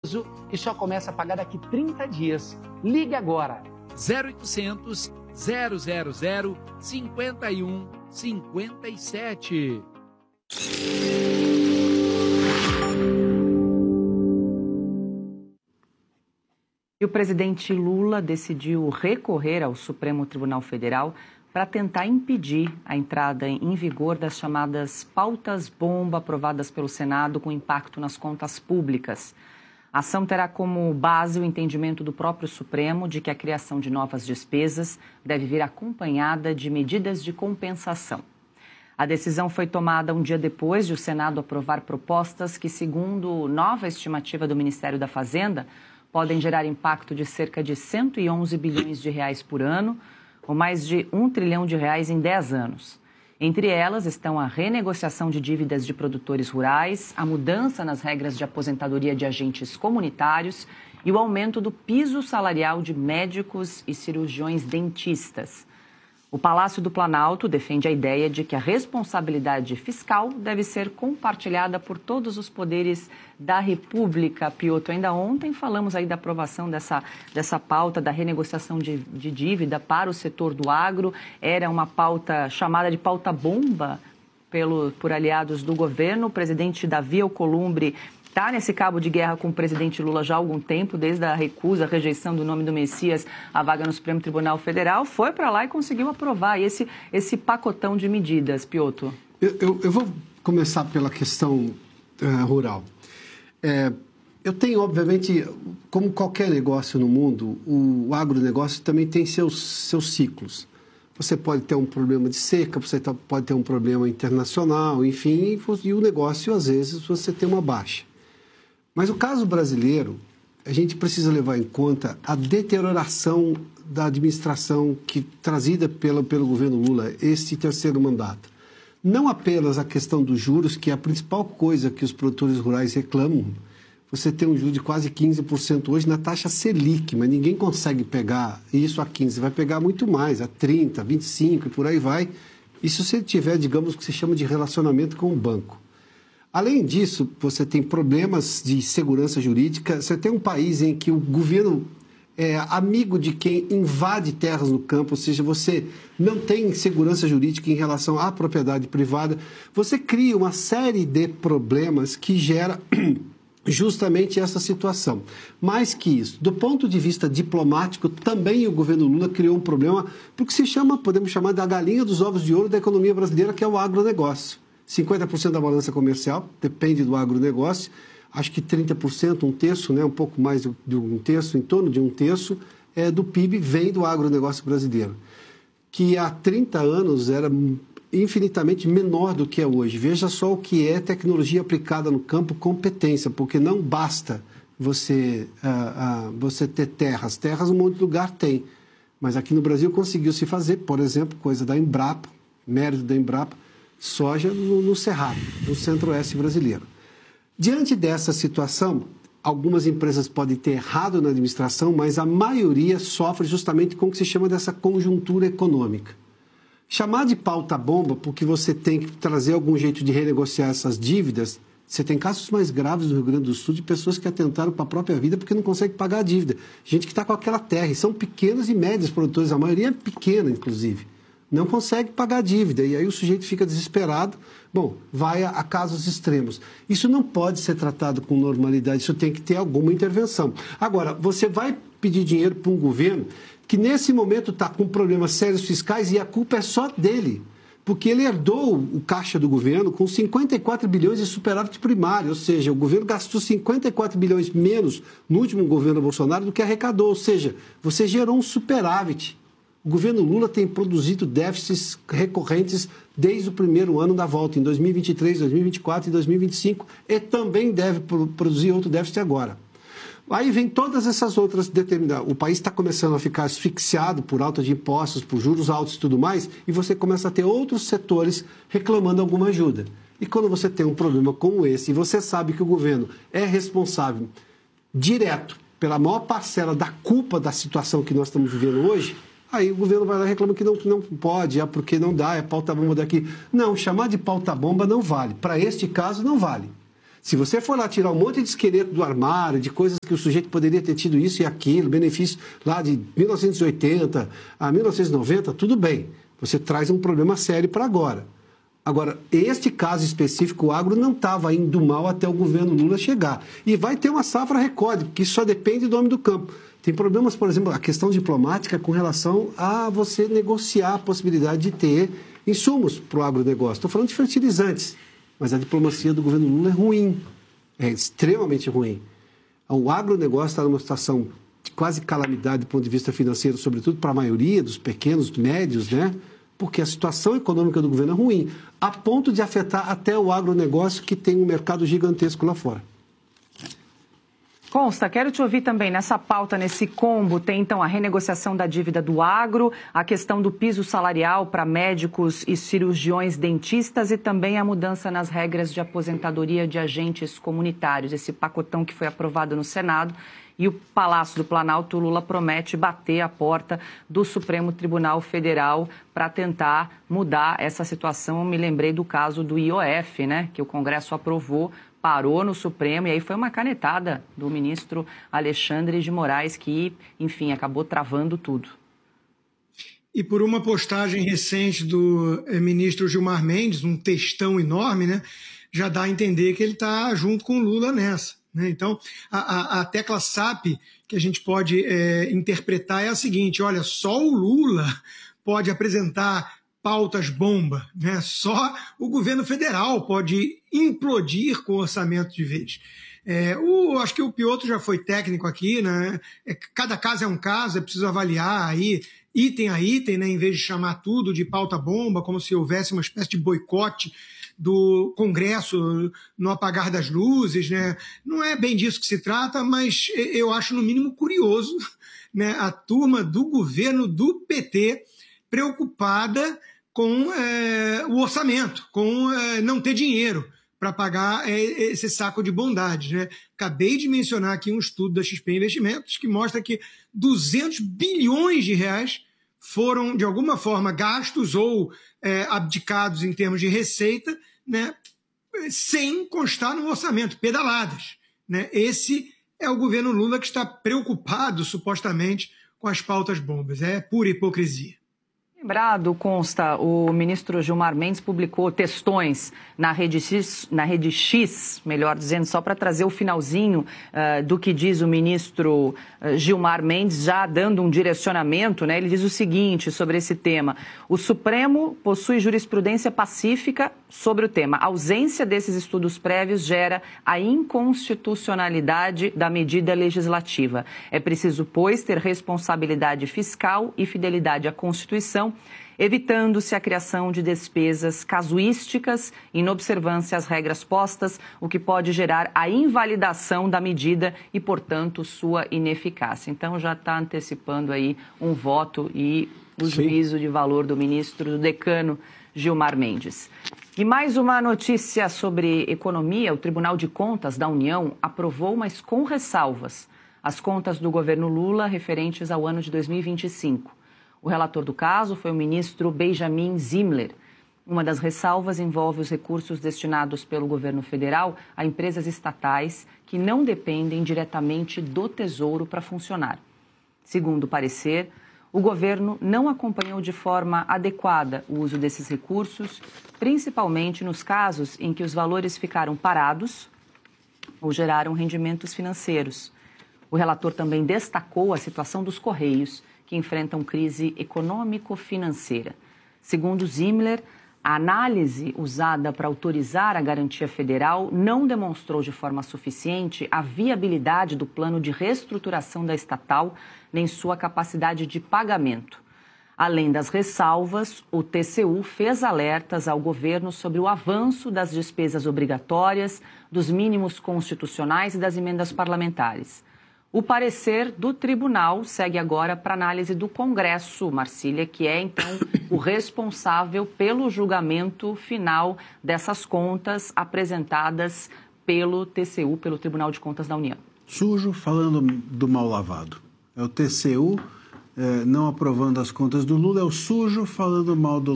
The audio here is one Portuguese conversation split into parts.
e só começa a pagar daqui 30 dias. Ligue agora. 0800 000 5157. E o presidente Lula decidiu recorrer ao Supremo Tribunal Federal para tentar impedir a entrada em vigor das chamadas pautas-bomba aprovadas pelo Senado com impacto nas contas públicas. A ação terá como base o entendimento do próprio Supremo de que a criação de novas despesas deve vir acompanhada de medidas de compensação. A decisão foi tomada um dia depois de o Senado aprovar propostas que, segundo nova estimativa do Ministério da Fazenda, podem gerar impacto de cerca de 111 bilhões de reais por ano, ou mais de R$1 trilhão em 10 anos. Entre elas estão a renegociação de dívidas de produtores rurais, a mudança nas regras de aposentadoria de agentes comunitários e o aumento do piso salarial de médicos e cirurgiões dentistas. O Palácio do Planalto defende a ideia de que a responsabilidade fiscal deve ser compartilhada por todos os poderes da República. Piotr, ainda ontem falamos aí da aprovação dessa pauta da renegociação de dívida para o setor do agro. Era uma pauta chamada de pauta-bomba por aliados do governo. O presidente Davi Alcolumbre está nesse cabo de guerra com o presidente Lula já há algum tempo, desde a recusa, a rejeição do nome do Messias à vaga no Supremo Tribunal Federal, foi para lá e conseguiu aprovar esse pacotão de medidas, Piotr. Eu vou começar pela questão rural. Eu tenho, obviamente, como qualquer negócio no mundo, o agronegócio também tem seus ciclos. Você pode ter um problema de seca, você pode ter um problema internacional, enfim, e o negócio, às vezes, você tem uma baixa. Mas o caso brasileiro, a gente precisa levar em conta a deterioração da administração trazida pelo governo Lula, esse terceiro mandato. Não apenas a questão dos juros, que é a principal coisa que os produtores rurais reclamam. Você tem um juro de quase 15% hoje na taxa Selic, mas ninguém consegue pegar isso a 15%. Vai pegar muito mais, a 30%, 25% e por aí vai. Isso se tiver, digamos, o que se chama de relacionamento com o banco. Além disso, você tem problemas de segurança jurídica. Você tem um país em que o governo é amigo de quem invade terras no campo, ou seja, você não tem segurança jurídica em relação à propriedade privada. Você cria uma série de problemas que gera justamente essa situação. Mais que isso, do ponto de vista diplomático, também o governo Lula criou um problema, porque podemos chamar da galinha dos ovos de ouro da economia brasileira, que é o agronegócio. 50% da balança comercial depende do agronegócio, acho que 30%, um terço, um pouco mais de um terço, em torno de um terço do PIB vem do agronegócio brasileiro, que há 30 anos era infinitamente menor do que é hoje. Veja só o que é tecnologia aplicada no campo, competência, porque não basta você ter terras. Terras um monte de lugar tem, mas aqui no Brasil conseguiu se fazer, por exemplo, coisa da Embrapa, mérito da Embrapa, soja no Cerrado, no centro-oeste brasileiro. Diante dessa situação, algumas empresas podem ter errado na administração, mas a maioria sofre justamente com o que se chama dessa conjuntura econômica. Chamar de pauta-bomba porque você tem que trazer algum jeito de renegociar essas dívidas. Você tem casos mais graves no Rio Grande do Sul de pessoas que atentaram para a própria vida porque não conseguem pagar a dívida. Gente que está com aquela terra, e são pequenos e médios produtores, a maioria é pequena, inclusive. Não consegue pagar a dívida, e aí o sujeito fica desesperado. Bom, vai a casos extremos. Isso não pode ser tratado com normalidade, isso tem que ter alguma intervenção. Agora, você vai pedir dinheiro para um governo que nesse momento está com problemas sérios fiscais e a culpa é só dele, porque ele herdou o caixa do governo com 54 bilhões de superávit primário, ou seja, o governo gastou 54 bilhões menos no último governo Bolsonaro do que arrecadou, ou seja, você gerou um superávit. O governo Lula tem produzido déficits recorrentes desde o primeiro ano da volta, em 2023, 2024 e 2025, e também deve produzir outro déficit agora. Aí vem todas essas outras determinadas. O país está começando a ficar asfixiado por alta de impostos, por juros altos e tudo mais, e você começa a ter outros setores reclamando alguma ajuda. E quando você tem um problema como esse, e você sabe que o governo é responsável direto pela maior parcela da culpa da situação que nós estamos vivendo hoje, aí o governo vai lá e reclama que não pode, porque não dá, é pauta-bomba daqui. Não, chamar de pauta-bomba não vale. Para este caso, não vale. Se você for lá tirar um monte de esqueleto do armário, de coisas que o sujeito poderia ter tido isso e aquilo, benefício lá de 1980 a 1990, tudo bem. Você traz um problema sério para agora. Agora, este caso específico, o agro não estava indo mal até o governo Lula chegar. E vai ter uma safra recorde, porque isso só depende do homem do campo. Tem problemas, por exemplo, a questão diplomática com relação a você negociar a possibilidade de ter insumos para o agronegócio. Estou falando de fertilizantes, mas a diplomacia do governo Lula é ruim, é extremamente ruim. O agronegócio está numa situação de quase calamidade do ponto de vista financeiro, sobretudo para a maioria dos pequenos, médios, né? Porque a situação econômica do governo é ruim, a ponto de afetar até o agronegócio, que tem um mercado gigantesco lá fora. Consta, quero te ouvir também nessa pauta, nesse combo, tem então a renegociação da dívida do agro, a questão do piso salarial para médicos e cirurgiões dentistas e também a mudança nas regras de aposentadoria de agentes comunitários, esse pacotão que foi aprovado no Senado. E o Palácio do Planalto, Lula promete bater a porta do Supremo Tribunal Federal para tentar mudar essa situação. Eu me lembrei do caso do IOF, né, que o Congresso aprovou, parou no Supremo, e aí foi uma canetada do ministro Alexandre de Moraes que, enfim, acabou travando tudo. E por uma postagem recente do ministro Gilmar Mendes, um textão enorme, né, já dá a entender que ele está junto com o Lula nessa. Então, a tecla SAP que a gente pode interpretar é a seguinte: olha, só o Lula pode apresentar pautas-bomba, né? Só o governo federal pode implodir com o orçamento de vez. Acho que o Piotr já foi técnico aqui, né? Cada caso é um caso, é preciso avaliar aí item a item, né? Em vez de chamar tudo de pauta-bomba, como se houvesse uma espécie de boicote do Congresso no apagar das luzes, né? Não é bem disso que se trata, mas eu acho no mínimo curioso, né, a turma do governo do PT preocupada com o orçamento, com não ter dinheiro para pagar esse saco de bondade, né? Acabei de mencionar aqui um estudo da XP Investimentos que mostra que 200 bilhões de reais foram, de alguma forma, gastos ou abdicados em termos de receita, né, sem constar no orçamento, pedaladas, né? Esse é o governo Lula que está preocupado, supostamente, com as pautas bombas. É pura hipocrisia. Lembrado, Consta, o ministro Gilmar Mendes publicou textões na Rede X, melhor dizendo, só para trazer o finalzinho do que diz o ministro Gilmar Mendes, já dando um direcionamento, né? Ele diz o seguinte sobre esse tema: o Supremo possui jurisprudência pacífica sobre o tema. A ausência desses estudos prévios gera a inconstitucionalidade da medida legislativa. É preciso, pois, ter responsabilidade fiscal e fidelidade à Constituição, evitando-se a criação de despesas casuísticas, inobservância às regras postas, o que pode gerar a invalidação da medida e, portanto, sua ineficácia. Então, já está antecipando aí um voto e o juízo de valor do ministro, do decano Gilmar Mendes. E mais uma notícia sobre economia: o Tribunal de Contas da União aprovou, mas com ressalvas, as contas do governo Lula referentes ao ano de 2025. O relator do caso foi o ministro Benjamin Zimler. Uma das ressalvas envolve os recursos destinados pelo governo federal a empresas estatais que não dependem diretamente do Tesouro para funcionar. Segundo o parecer, o governo não acompanhou de forma adequada o uso desses recursos, principalmente nos casos em que os valores ficaram parados ou geraram rendimentos financeiros. O relator também destacou a situação dos Correios, que enfrentam crise econômico-financeira. Segundo Zimler, a análise usada para autorizar a garantia federal não demonstrou de forma suficiente a viabilidade do plano de reestruturação da estatal, nem sua capacidade de pagamento. Além das ressalvas, o TCU fez alertas ao governo sobre o avanço das despesas obrigatórias, dos mínimos constitucionais e das emendas parlamentares. O parecer do tribunal segue agora para análise do Congresso, Marcília, que é, então, o responsável pelo julgamento final dessas contas apresentadas pelo TCU, pelo Tribunal de Contas da União. Sujo falando do mal lavado. É o TCU não aprovando as contas do Lula é o sujo falando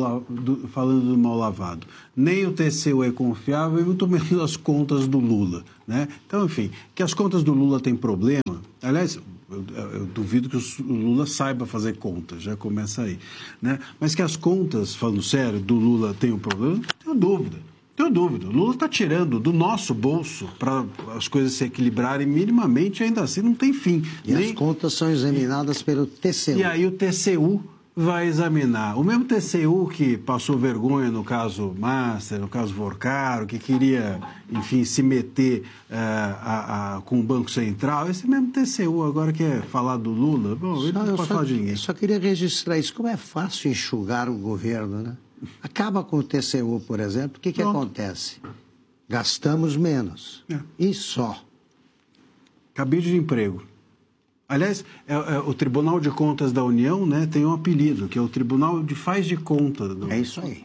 do mal lavado. Nem o TCU é confiável e muito menos as contas do Lula, né? Então, enfim, que as contas do Lula têm problema. Aliás, eu duvido que o Lula saiba fazer contas, já começa aí, né? Mas que as contas, falando sério, do Lula têm um problema, não tenho dúvida. Tenho dúvida. O Lula está tirando do nosso bolso para as coisas se equilibrarem minimamente, ainda assim não tem fim. E as contas são examinadas pelo TCU. E aí o TCU vai examinar. O mesmo TCU que passou vergonha no caso Master, no caso Vorcaro, que queria, enfim, se meter com o Banco Central, esse mesmo TCU agora quer falar do Lula. Bom, ele não pode falar de ninguém. Só queria registrar isso. Como é fácil enxugar o governo, né? Acaba com o TCU, por exemplo, o que acontece? Gastamos menos. E só. Cabide de emprego. Aliás, o Tribunal de Contas da União, né, tem um apelido, que é o Tribunal de Faz de Conta. É isso aí.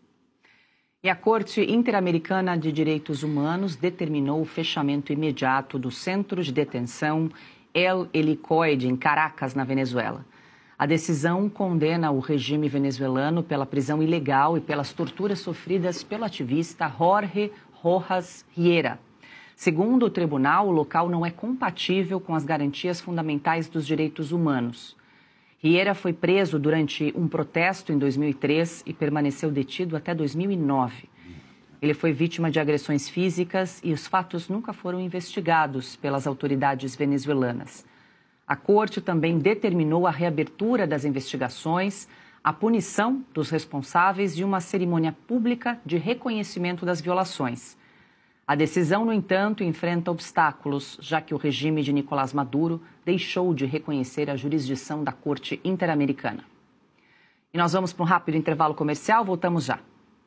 E a Corte Interamericana de Direitos Humanos determinou o fechamento imediato do centro de detenção El Helicoide, em Caracas, na Venezuela. A decisão condena o regime venezuelano pela prisão ilegal e pelas torturas sofridas pelo ativista Jorge Rojas Riera. Segundo o tribunal, o local não é compatível com as garantias fundamentais dos direitos humanos. Riera foi preso durante um protesto em 2003 e permaneceu detido até 2009. Ele foi vítima de agressões físicas e os fatos nunca foram investigados pelas autoridades venezuelanas. A corte também determinou a reabertura das investigações, a punição dos responsáveis e uma cerimônia pública de reconhecimento das violações. A decisão, no entanto, enfrenta obstáculos, já que o regime de Nicolás Maduro deixou de reconhecer a jurisdição da Corte Interamericana. E nós vamos para um rápido intervalo comercial, voltamos já.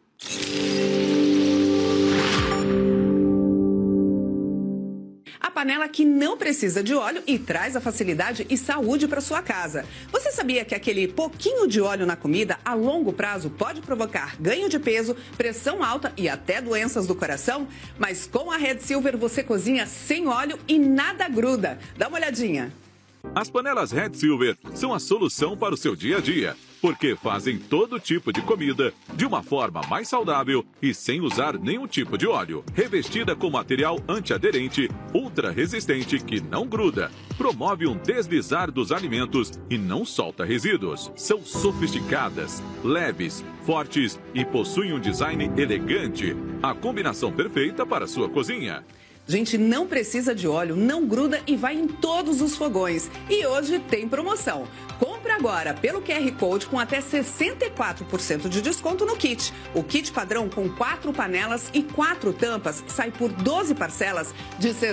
A panela que não precisa de óleo e traz a facilidade e saúde para sua casa. Você sabia que aquele pouquinho de óleo na comida, a longo prazo, pode provocar ganho de peso, pressão alta e até doenças do coração? Mas com a Red Silver você cozinha sem óleo e nada gruda. Dá uma olhadinha. As panelas Red Silver são a solução para o seu dia a dia, porque fazem todo tipo de comida de uma forma mais saudável e sem usar nenhum tipo de óleo. Revestida com material antiaderente, ultra resistente que não gruda, promove um deslizar dos alimentos e não solta resíduos. São sofisticadas, leves, fortes e possuem um design elegante. A combinação perfeita para a sua cozinha. Gente, não precisa de óleo, não gruda e vai em todos os fogões. E hoje tem promoção. Compre agora pelo QR Code com até 64% de desconto no kit. O kit padrão com 4 panelas e 4 tampas sai por 12 parcelas de R$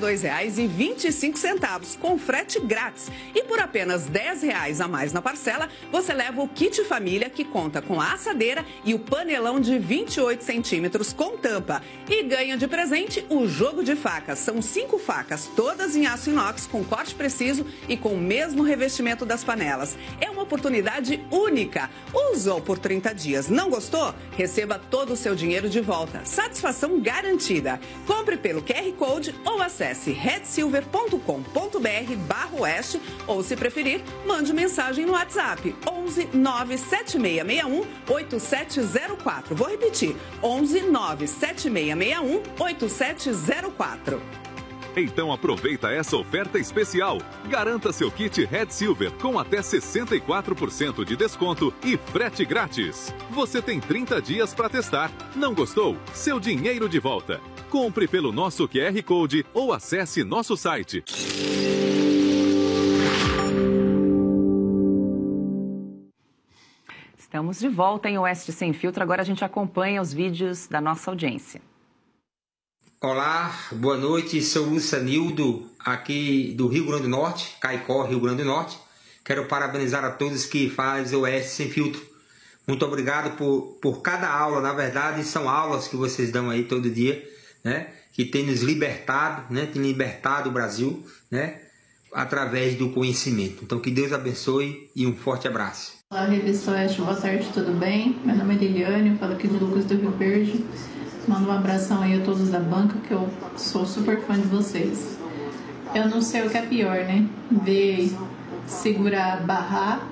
62,25 com frete grátis. E por apenas R$ 10 a mais na parcela, você leva o kit família que conta com a assadeira e o panelão de 28 centímetros com tampa. E ganha de presente o jogo de facas. São 5 facas, todas em aço inox com corte preciso e com o mesmo revestimento das panelas. É uma oportunidade única. Usou por 30 dias, não gostou? Receba todo o seu dinheiro de volta. Satisfação garantida. Compre pelo QR Code ou acesse redsilver.com.br/oeste ou, se preferir, mande mensagem no WhatsApp 11 97661 8704. Vou repetir, 11 97661 8704. Então aproveita essa oferta especial. Garanta seu kit Red Silver com até 64% de desconto e frete grátis. Você tem 30 dias para testar. Não gostou? Seu dinheiro de volta. Compre pelo nosso QR Code ou acesse nosso site. Estamos de volta em Oeste Sem Filtro. Agora a gente acompanha os vídeos da nossa audiência. Olá, boa noite, sou Lucianildo, aqui do Rio Grande do Norte, Caicó, Rio Grande do Norte. Quero parabenizar a todos que fazem o Oeste Sem Filtro. Muito obrigado por cada aula, na verdade são aulas que vocês dão aí todo dia, né? Que tem nos libertado, né? Tem libertado o Brasil, né? Através do conhecimento. Então que Deus abençoe e um forte abraço. Olá, Revista Oeste, boa tarde, tudo bem? Meu nome é Liliane, eu falo aqui de Lucas do Rio Verde. Mando um abração aí a todos da banca, que eu sou super fã de vocês. Eu não sei o que é pior, né? Ver segurar, barrar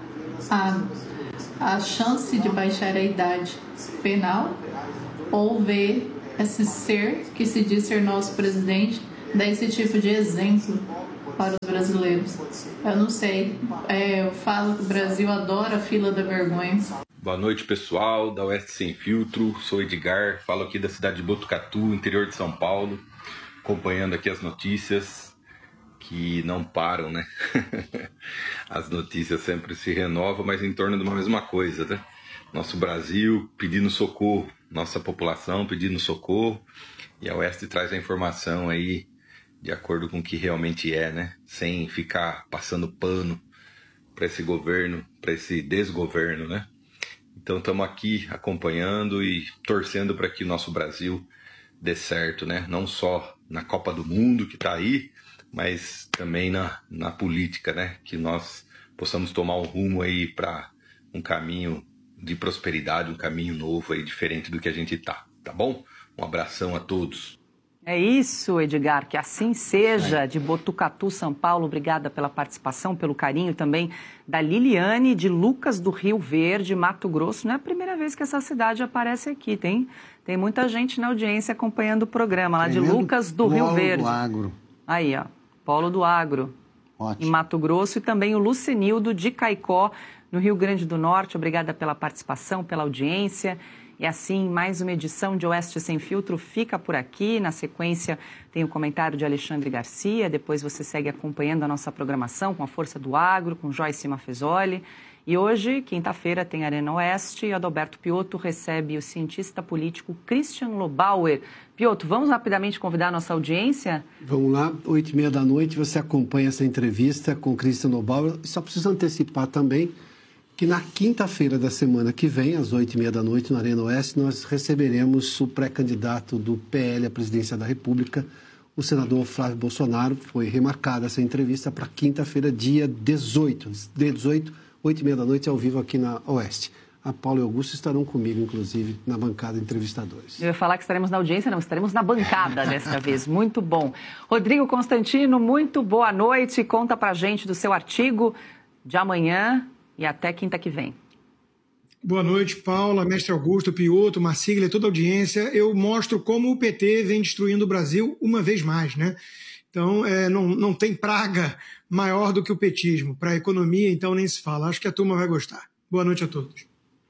a chance de baixar a idade penal, ou ver esse ser que se diz ser nosso presidente dar esse tipo de exemplo para os brasileiros. Eu não sei, eu falo que o Brasil adora a fila da vergonha. Boa noite, pessoal da Oeste Sem Filtro. Sou Edgar, falo aqui da cidade de Botucatu, interior de São Paulo, acompanhando aqui as notícias que não param, né? As notícias sempre se renovam, mas em torno de uma mesma coisa, né? Nosso Brasil pedindo socorro, nossa população pedindo socorro, e a Oeste traz a informação aí de acordo com o que realmente é, né? Sem ficar passando pano para esse governo, para esse desgoverno, né? Então estamos aqui acompanhando e torcendo para que o nosso Brasil dê certo, né? Não só na Copa do Mundo que está aí, mas também na política, né? Que nós possamos tomar um rumo aí para um caminho de prosperidade, um caminho novo aí, diferente do que a gente tá bom? Um abração a todos. É isso, Edgar, que assim seja. De Botucatu, São Paulo, obrigada pela participação, pelo carinho também da Liliane, de Lucas do Rio Verde, Mato Grosso. Não é a primeira vez que essa cidade aparece aqui, tem muita gente na audiência acompanhando o programa, lá de Lucas do Rio Verde. Polo do Agro. Aí, ó, Polo do Agro, ótimo. Em Mato Grosso, e também o Lucenildo de Caicó, no Rio Grande do Norte. Obrigada pela participação, pela audiência. E assim, mais uma edição de Oeste Sem Filtro fica por aqui. Na sequência, tem o comentário de Alexandre Garcia. Depois você segue acompanhando a nossa programação com a Força do Agro, com Joyce Mafezoli. E hoje, quinta-feira, tem Arena Oeste e Adalberto Piotto recebe o cientista político Christian Lobauer. Piotto, vamos rapidamente convidar a nossa audiência? Vamos lá, 8h30 da noite, você acompanha essa entrevista com Christian Lobauer. Só preciso antecipar também que na quinta-feira da semana que vem, às 8h30 da noite, na Arena Oeste, nós receberemos o pré-candidato do PL à presidência da República, o senador Flávio Bolsonaro. Foi remarcada essa entrevista para quinta-feira, dia 18. Dia 18, 8h30 da noite, ao vivo aqui na Oeste. A Paula e Augusto estarão comigo, inclusive, na bancada de entrevistadores. Eu ia falar que estaremos na audiência, não, estaremos na bancada desta vez. Muito bom. Rodrigo Constantino, muito boa noite. Conta pra gente do seu artigo de amanhã e até quinta que vem. Boa noite, Paula, mestre Augusto, Piotto, Marcília, toda a audiência. Eu mostro como o PT vem destruindo o Brasil uma vez mais, né? Então, não tem praga maior do que o petismo. Para a economia, então, nem se fala. Acho que a turma vai gostar. Boa noite a todos.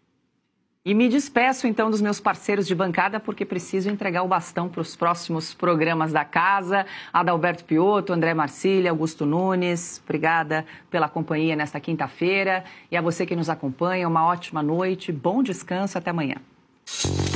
E me despeço, então, dos meus parceiros de bancada, porque preciso entregar o bastão para os próximos programas da casa. Adalberto Piotto, André Marcília, Augusto Nunes, obrigada pela companhia nesta quinta-feira. E a você que nos acompanha, uma ótima noite, bom descanso, até amanhã.